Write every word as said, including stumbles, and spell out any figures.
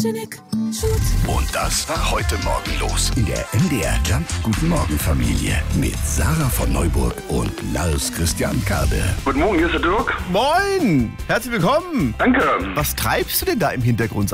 Photogenic Shoot. Und das war heute Morgen los in der M D R Jump Guten Morgen Familie mit Sarah von Neuburg und Lars Christian Kade. Guten Morgen, hier ist der Dirk. Moin! Herzlich willkommen! Danke. Was treibst du denn da im Hintergrund?